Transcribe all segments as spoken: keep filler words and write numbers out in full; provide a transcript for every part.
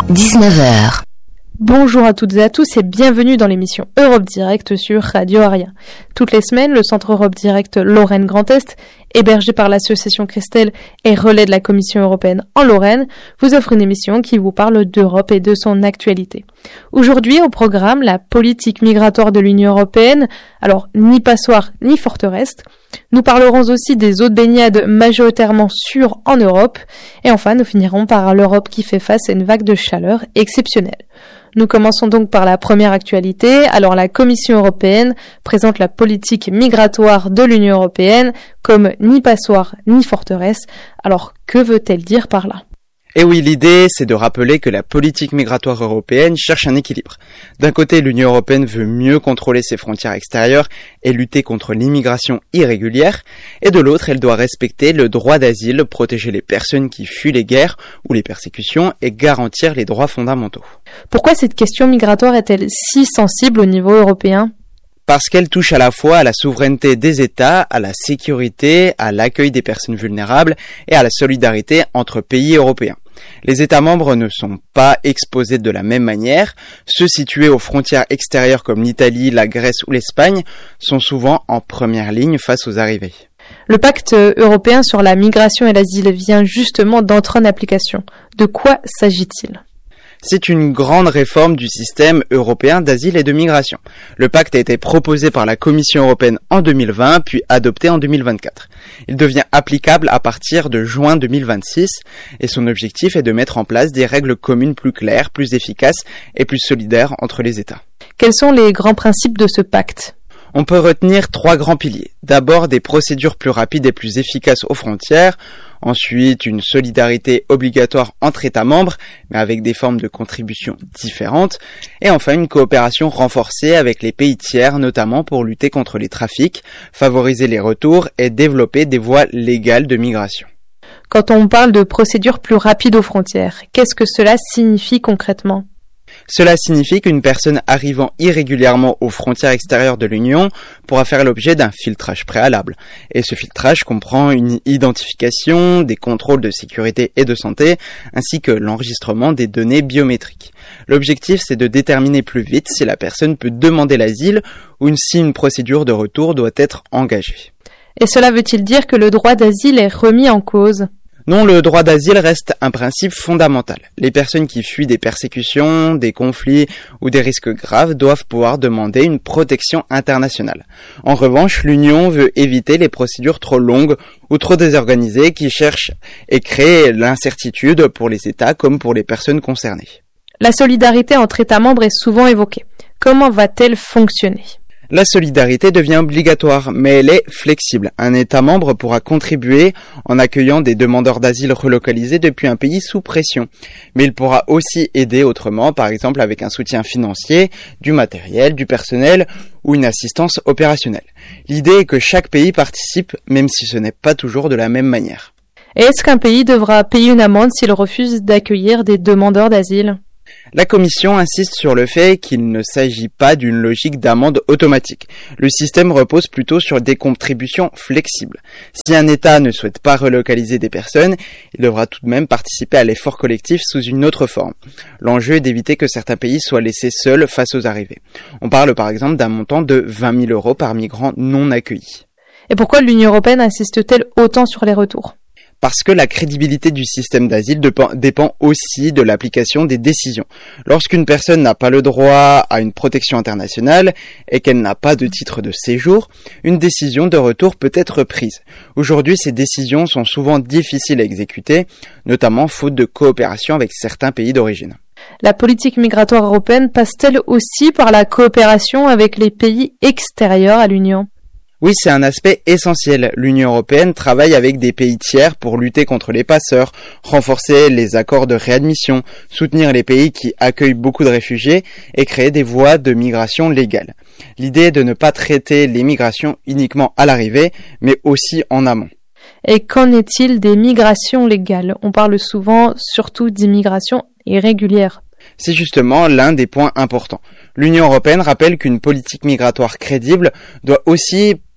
dix-neuf heures. Bonjour à toutes et à tous et bienvenue dans l'émission Europe Direct sur Radio Aria. Toutes les semaines, le Centre Europe Direct Lorraine Grand Est, hébergé par l'association Christelle et relais de la Commission européenne en Lorraine, vous offre une émission qui vous parle d'Europe et de son actualité. Aujourd'hui, au programme, la politique migratoire de l'Union européenne, alors ni passoire ni forteresse. Nous parlerons aussi des eaux de baignade majoritairement sûres en Europe. Et enfin, nous finirons par l'Europe qui fait face à une vague de chaleur exceptionnelle. Nous commençons donc par la première actualité. Alors la Commission européenne présente la politique migratoire de l'Union européenne comme ni passoire ni forteresse. Alors que veut-elle dire par là ? Et oui, l'idée, c'est de rappeler que la politique migratoire européenne cherche un équilibre. D'un côté, l'Union européenne veut mieux contrôler ses frontières extérieures et lutter contre l'immigration irrégulière, et de l'autre, elle doit respecter le droit d'asile, protéger les personnes qui fuient les guerres ou les persécutions et garantir les droits fondamentaux. Pourquoi cette question migratoire est-elle si sensible au niveau européen ? Parce qu'elle touche à la fois à la souveraineté des États, à la sécurité, à l'accueil des personnes vulnérables et à la solidarité entre pays européens. Les États membres ne sont pas exposés de la même manière. Ceux situés aux frontières extérieures comme l'Italie, la Grèce ou l'Espagne sont souvent en première ligne face aux arrivées. Le pacte européen sur la migration et l'asile vient justement d'entrer en application. De quoi s'agit-il ? C'est une grande réforme du système européen d'asile et de migration. Le pacte a été proposé par la Commission européenne en deux mille vingt, puis adopté en deux mille vingt-quatre. Il devient applicable à partir de juin deux mille vingt-six, et son objectif est de mettre en place des règles communes plus claires, plus efficaces et plus solidaires entre les États. Quels sont les grands principes de ce pacte ? On peut retenir trois grands piliers. D'abord, des procédures plus rapides et plus efficaces aux frontières. Ensuite, une solidarité obligatoire entre États membres, mais avec des formes de contribution différentes. Et enfin, une coopération renforcée avec les pays tiers, notamment pour lutter contre les trafics, favoriser les retours et développer des voies légales de migration. Quand on parle de procédures plus rapides aux frontières, qu'est-ce que cela signifie concrètement ? Cela signifie qu'une personne arrivant irrégulièrement aux frontières extérieures de l'Union pourra faire l'objet d'un filtrage préalable. Et ce filtrage comprend une identification, des contrôles de sécurité et de santé, ainsi que l'enregistrement des données biométriques. L'objectif, c'est de déterminer plus vite si la personne peut demander l'asile ou si une procédure de retour doit être engagée. Et cela veut-il dire que le droit d'asile est remis en cause ? Non, le droit d'asile reste un principe fondamental. Les personnes qui fuient des persécutions, des conflits ou des risques graves doivent pouvoir demander une protection internationale. En revanche, l'Union veut éviter les procédures trop longues ou trop désorganisées qui cherchent et créent l'incertitude pour les États comme pour les personnes concernées. La solidarité entre États membres est souvent évoquée. Comment va-t-elle fonctionner ? La solidarité devient obligatoire, mais elle est flexible. Un État membre pourra contribuer en accueillant des demandeurs d'asile relocalisés depuis un pays sous pression. Mais il pourra aussi aider autrement, par exemple avec un soutien financier, du matériel, du personnel ou une assistance opérationnelle. L'idée est que chaque pays participe, même si ce n'est pas toujours de la même manière. Et est-ce qu'un pays devra payer une amende s'il refuse d'accueillir des demandeurs d'asile ? La Commission insiste sur le fait qu'il ne s'agit pas d'une logique d'amende automatique. Le système repose plutôt sur des contributions flexibles. Si un État ne souhaite pas relocaliser des personnes, il devra tout de même participer à l'effort collectif sous une autre forme. L'enjeu est d'éviter que certains pays soient laissés seuls face aux arrivées. On parle par exemple d'un montant de vingt mille euros par migrant non accueilli. Et pourquoi l'Union européenne insiste-t-elle autant sur les retours ? Parce que la crédibilité du système d'asile dépend aussi de l'application des décisions. Lorsqu'une personne n'a pas le droit à une protection internationale et qu'elle n'a pas de titre de séjour, une décision de retour peut être prise. Aujourd'hui, ces décisions sont souvent difficiles à exécuter, notamment faute de coopération avec certains pays d'origine. La politique migratoire européenne passe-t-elle aussi par la coopération avec les pays extérieurs à l'Union ? Oui, c'est un aspect essentiel. L'Union européenne travaille avec des pays tiers pour lutter contre les passeurs, renforcer les accords de réadmission, soutenir les pays qui accueillent beaucoup de réfugiés et créer des voies de migration légales. L'idée est de ne pas traiter les migrations uniquement à l'arrivée, mais aussi en amont. Et qu'en est-il des migrations légales ? On parle souvent surtout d'immigration irrégulière. C'est justement l'un des points importants. L'Union européenne rappelle qu'une politique migratoire crédible doit aussi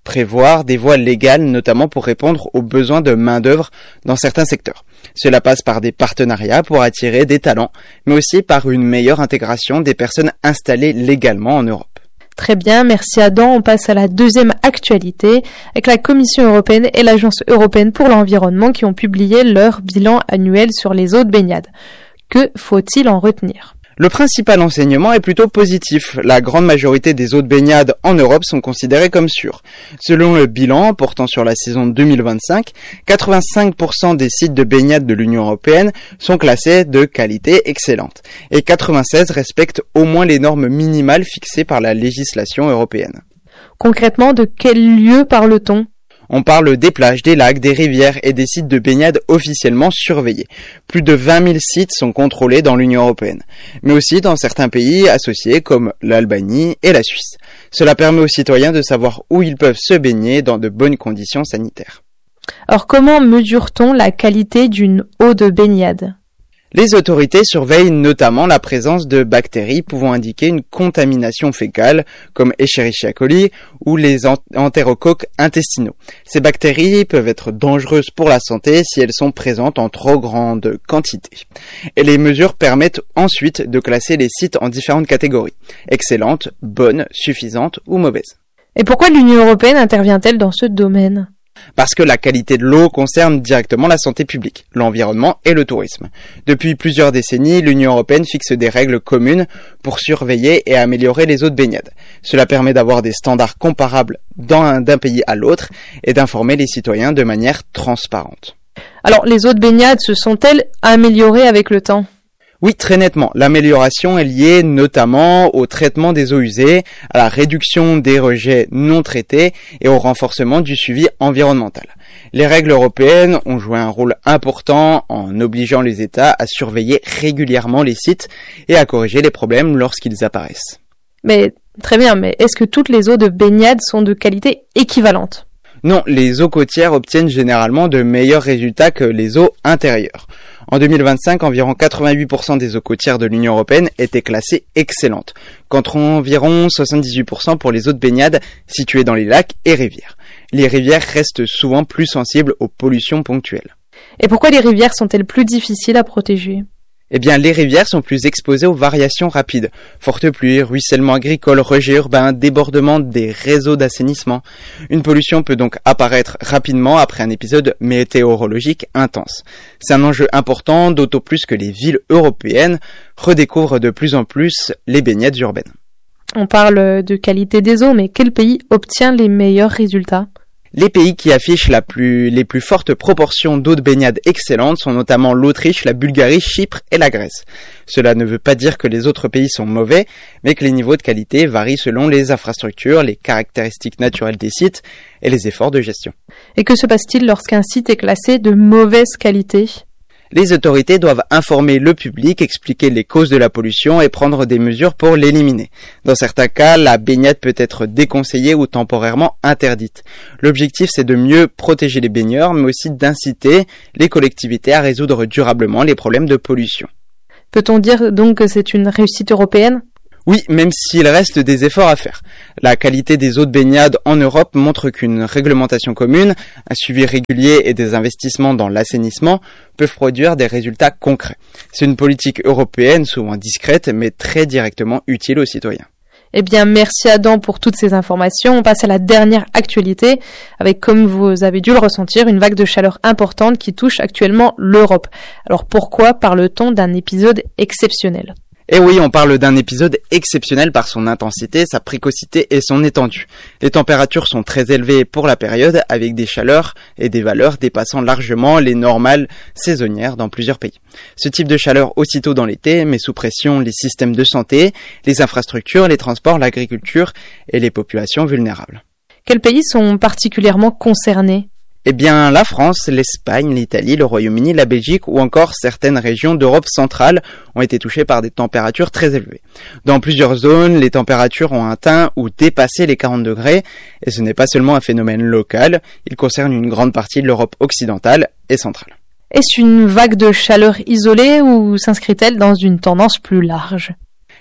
prévoir des voies légales, notamment pour répondre aux besoins de main-d'œuvre dans certains secteurs. Cela passe par des partenariats pour attirer des talents, mais aussi par une meilleure intégration des personnes installées légalement en Europe. Très bien, merci Adam. On passe à la deuxième actualité avec la Commission européenne et l'Agence européenne pour l'environnement qui ont publié leur bilan annuel sur les eaux de baignade. Que faut-il en retenir ? Le principal enseignement est plutôt positif. La grande majorité des eaux de baignade en Europe sont considérées comme sûres. Selon le bilan portant sur la saison deux mille vingt-cinq, quatre-vingt-cinq pour cent des sites de baignade de l'Union européenne sont classés de qualité excellente et quatre-vingt-seize respectent au moins les normes minimales fixées par la législation européenne. Concrètement, de quel lieu parle-t-on ? On parle des plages, des lacs, des rivières et des sites de baignade officiellement surveillés. Plus de vingt mille sites sont contrôlés dans l'Union européenne, mais aussi dans certains pays associés comme l'Albanie et la Suisse. Cela permet aux citoyens de savoir où ils peuvent se baigner dans de bonnes conditions sanitaires. Alors comment mesure-t-on la qualité d'une eau de baignade ? Les autorités surveillent notamment la présence de bactéries pouvant indiquer une contamination fécale, comme Escherichia coli ou les entérocoques intestinaux. Ces bactéries peuvent être dangereuses pour la santé si elles sont présentes en trop grande quantité. Et les mesures permettent ensuite de classer les sites en différentes catégories: excellentes, bonnes, suffisantes ou mauvaises. Et pourquoi l'Union européenne intervient-elle dans ce domaine ? Parce que la qualité de l'eau concerne directement la santé publique, l'environnement et le tourisme. Depuis plusieurs décennies, l'Union européenne fixe des règles communes pour surveiller et améliorer les eaux de baignade. Cela permet d'avoir des standards comparables d'un, d'un pays à l'autre et d'informer les citoyens de manière transparente. Alors, les eaux de baignade se sont-elles améliorées avec le temps ? Oui, très nettement. L'amélioration est liée notamment au traitement des eaux usées, à la réduction des rejets non traités et au renforcement du suivi environnemental. Les règles européennes ont joué un rôle important en obligeant les États à surveiller régulièrement les sites et à corriger les problèmes lorsqu'ils apparaissent. Mais très bien, mais est-ce que toutes les eaux de baignade sont de qualité équivalente ? Non, les eaux côtières obtiennent généralement de meilleurs résultats que les eaux intérieures. En deux mille vingt-cinq, environ quatre-vingt-huit pour cent des eaux côtières de l'Union européenne étaient classées excellentes, contre environ soixante-dix-huit pour cent pour les eaux de baignade situées dans les lacs et rivières. Les rivières restent souvent plus sensibles aux pollutions ponctuelles. Et pourquoi les rivières sont-elles plus difficiles à protéger ? Eh bien, les rivières sont plus exposées aux variations rapides. Fortes pluies, ruissellement agricole, rejets urbains, débordement des réseaux d'assainissement. Une pollution peut donc apparaître rapidement après un épisode météorologique intense. C'est un enjeu important, d'autant plus que les villes européennes redécouvrent de plus en plus les baignades urbaines. On parle de qualité des eaux, mais quel pays obtient les meilleurs résultats ? Les pays qui affichent la plus, les plus fortes proportions d'eau de baignade excellentes sont notamment l'Autriche, la Bulgarie, Chypre et la Grèce. Cela ne veut pas dire que les autres pays sont mauvais, mais que les niveaux de qualité varient selon les infrastructures, les caractéristiques naturelles des sites et les efforts de gestion. Et que se passe-t-il lorsqu'un site est classé de mauvaise qualité ? Les autorités doivent informer le public, expliquer les causes de la pollution et prendre des mesures pour l'éliminer. Dans certains cas, la baignade peut être déconseillée ou temporairement interdite. L'objectif, c'est de mieux protéger les baigneurs, mais aussi d'inciter les collectivités à résoudre durablement les problèmes de pollution. Peut-on dire donc que c'est une réussite européenne ? Oui, même s'il reste des efforts à faire. La qualité des eaux de baignade en Europe montre qu'une réglementation commune, un suivi régulier et des investissements dans l'assainissement peuvent produire des résultats concrets. C'est une politique européenne souvent discrète mais très directement utile aux citoyens. Eh bien, merci Adam pour toutes ces informations. On passe à la dernière actualité avec, comme vous avez dû le ressentir, une vague de chaleur importante qui touche actuellement l'Europe. Alors pourquoi parle-t-on d'un épisode exceptionnel ? Et oui, on parle d'un épisode exceptionnel par son intensité, sa précocité et son étendue. Les températures sont très élevées pour la période, avec des chaleurs et des valeurs dépassant largement les normales saisonnières dans plusieurs pays. Ce type de chaleur aussitôt dans l'été met sous pression les systèmes de santé, les infrastructures, les transports, l'agriculture et les populations vulnérables. Quels pays sont particulièrement concernés ? Eh bien, la France, l'Espagne, l'Italie, le Royaume-Uni, la Belgique ou encore certaines régions d'Europe centrale ont été touchées par des températures très élevées. Dans plusieurs zones, les températures ont atteint ou dépassé les quarante degrés et ce n'est pas seulement un phénomène local, il concerne une grande partie de l'Europe occidentale et centrale. Est-ce une vague de chaleur isolée ou s'inscrit-elle dans une tendance plus large ?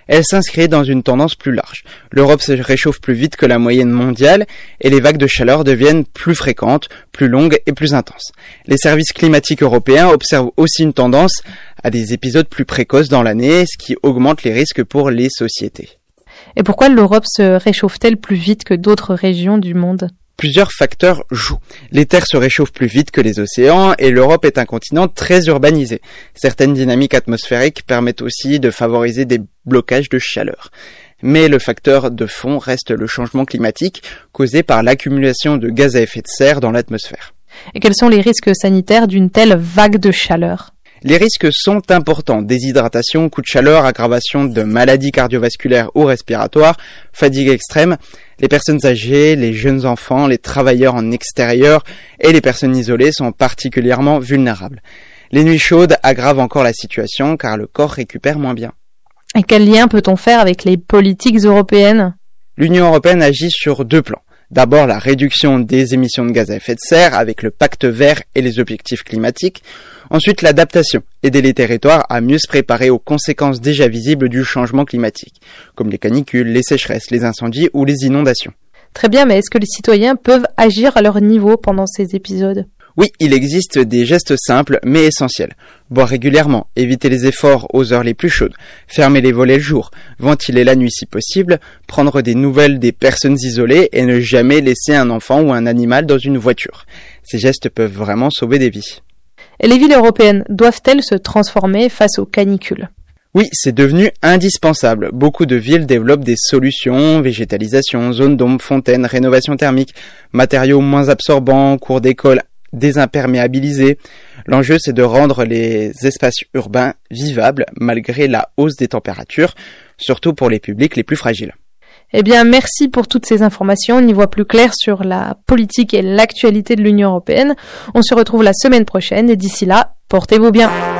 Elle s'inscrit dans une tendance plus large. L'Europe se réchauffe plus vite que la moyenne mondiale et les vagues de chaleur deviennent plus fréquentes, plus longues et plus intenses. Les services climatiques européens observent aussi une tendance à des épisodes plus précoces dans l'année, ce qui augmente les risques pour les sociétés. Et pourquoi l'Europe se réchauffe-t-elle plus vite que d'autres régions du monde ? Plusieurs facteurs jouent. Les terres se réchauffent plus vite que les océans et l'Europe est un continent très urbanisé. Certaines dynamiques atmosphériques permettent aussi de favoriser des blocages de chaleur. Mais le facteur de fond reste le changement climatique causé par l'accumulation de gaz à effet de serre dans l'atmosphère. Et quels sont les risques sanitaires d'une telle vague de chaleur ? Les risques sont importants. Déshydratation, coups de chaleur, aggravation de maladies cardiovasculaires ou respiratoires, fatigue extrême. Les personnes âgées, les jeunes enfants, les travailleurs en extérieur et les personnes isolées sont particulièrement vulnérables. Les nuits chaudes aggravent encore la situation car le corps récupère moins bien. Et quel lien peut-on faire avec les politiques européennes ? L'Union européenne agit sur deux plans. D'abord, la réduction des émissions de gaz à effet de serre avec le pacte vert et les objectifs climatiques. Ensuite, l'adaptation, aider les territoires à mieux se préparer aux conséquences déjà visibles du changement climatique, comme les canicules, les sécheresses, les incendies ou les inondations. Très bien, mais est-ce que les citoyens peuvent agir à leur niveau pendant ces épisodes ? Oui, il existe des gestes simples mais essentiels. Boire régulièrement, éviter les efforts aux heures les plus chaudes, fermer les volets le jour, ventiler la nuit si possible, prendre des nouvelles des personnes isolées et ne jamais laisser un enfant ou un animal dans une voiture. Ces gestes peuvent vraiment sauver des vies. Et les villes européennes doivent-elles se transformer face aux canicules ? Oui, c'est devenu indispensable. Beaucoup de villes développent des solutions, végétalisation, zones d'ombre, fontaines, rénovation thermique, matériaux moins absorbants, cours d'école désimperméabilisés. L'enjeu, c'est de rendre les espaces urbains vivables malgré la hausse des températures, surtout pour les publics les plus fragiles. Eh bien, merci pour toutes ces informations. On y voit plus clair sur la politique et l'actualité de l'Union européenne. On se retrouve la semaine prochaine et d'ici là, portez-vous bien.